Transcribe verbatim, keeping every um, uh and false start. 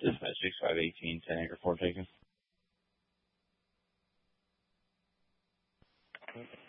Dispatch six five one eight, ten Anchor four taken.